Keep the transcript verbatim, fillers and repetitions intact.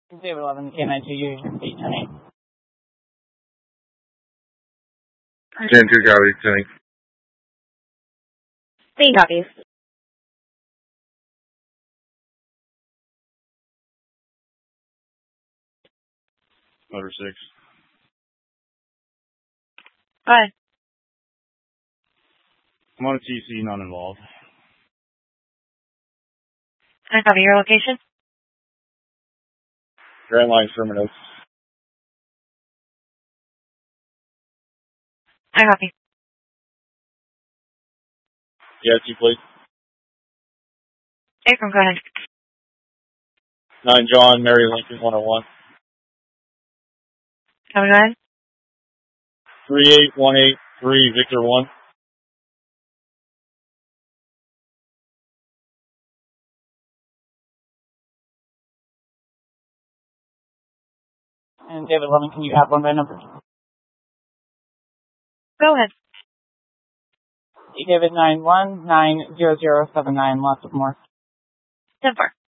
David eleven, K nine two, use your eight ten eight. ten two, copy, ten eight. Three copies. Motor six. Bye. I'm on a T C, not involved. I copy your location. Grand Line, Sherman Oaks. I copy. Yes, you please. April, go ahead. nine John, Mary Lincoln, one oh one. Copy, go ahead. three eight one eight three, Victor one. And David eleven, can you add one by number? Go ahead. David nine one nine zero zero seven nine, lots of more. ten four.